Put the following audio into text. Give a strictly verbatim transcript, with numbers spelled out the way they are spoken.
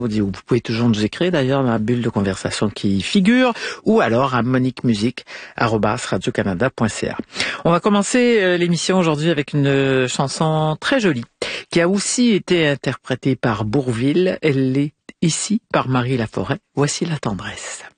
Vous pouvez toujours nous écrire d'ailleurs dans la bulle de conversation qui figure ou alors à monique musique arobase radio canada point c a. On va commencer l'émission aujourd'hui avec une chanson très jolie qui a aussi été interprétée par Bourvil. Elle l'est ici par Marie Laforêt. Voici La tendresse.